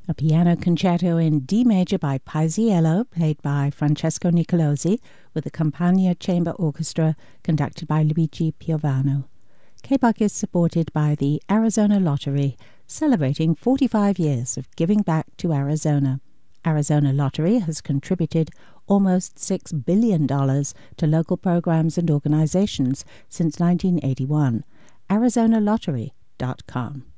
A piano concerto in D major by Paisiello, played by Francesco Nicolosi, with the Campagna Chamber Orchestra, conducted by Luigi Piovano. KBUK is supported by the Arizona Lottery, celebrating 45 years of giving back to Arizona. Arizona Lottery has contributed almost $6 billion to local programs and organizations since 1981. ArizonaLottery.com